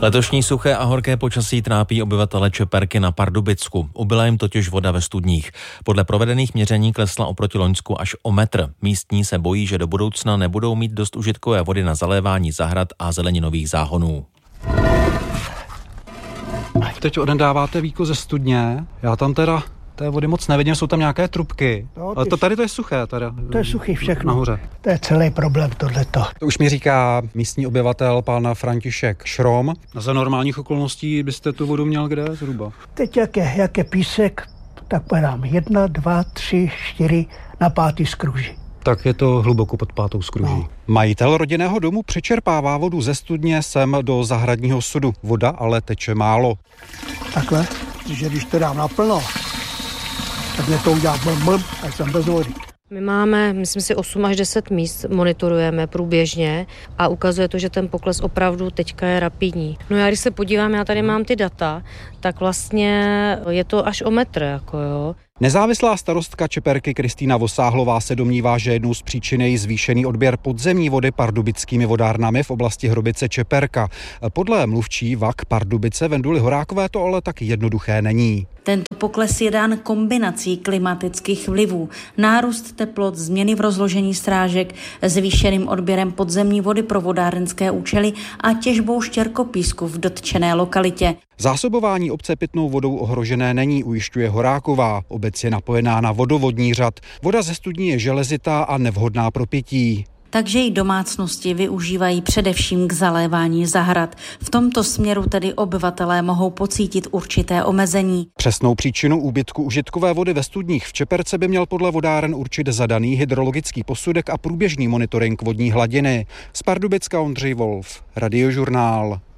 Letošní suché a horké počasí trápí obyvatele Čeperky na Pardubicku. Ubyla jim totiž voda ve studních. Podle provedených měření klesla oproti loňsku až o metr. Místní se bojí, že do budoucna nebudou mít dost užitkové vody na zalévání zahrad a zeleninových záhonů. Teď odendáváte víko ze studně. Já tam teda té vody moc nevidím, jsou tam nějaké trubky. No, ale tady to je suché. To je suchý všechno. Nahoře. To je celý problém tohleto. To už mi říká místní obyvatel pan František Šrom. Za normálních okolností byste tu vodu měl kde zhruba? Teď jak je písek, tak podám 1, 2, 3, 4 na 5. skruži. Tak je to hluboko pod 5. skruží. No. Majitel rodinného domu přečerpává vodu ze studně sem do zahradního sudu. Voda ale teče málo. Takhle, že když to dám naplno, tak mě to udělá blb, tak jsem bez vody. My máme, myslím si, 8 až 10 míst, monitorujeme průběžně a ukazuje to, že ten pokles opravdu teďka je rapidní. No já když se podívám, já tady mám ty data, tak vlastně je to až o metr, jako jo. Nezávislá starostka Čeperky Kristýna Vosáhlová se domnívá, že jednou z příčin je zvýšený odběr podzemní vody pardubickými vodárnami v oblasti Hrobice Čeperka. Podle mluvčí VAK Pardubice Venduly Horákové to ale tak jednoduché není. Tento pokles je dán kombinací klimatických vlivů, nárůst teplot, změny v rozložení srážek, zvýšeným odběrem podzemní vody pro vodárenské účely a těžbou štěrkopísku v dotčené lokalitě. Zásobování obce pitnou vodou ohrožené není, ujišťuje Horáková. Obec je napojená na vodovodní řad. Voda ze studní je železitá a nevhodná pro pití. Takže ji domácnosti využívají především k zalévání zahrad. V tomto směru tedy obyvatelé mohou pocítit určité omezení. Přesnou příčinu úbytku užitkové vody ve studních v Čeperce by měl podle vodáren určit zadaný hydrologický posudek a průběžný monitoring vodní hladiny. Z Pardubicka Ondřej Wolf, Radiožurnál.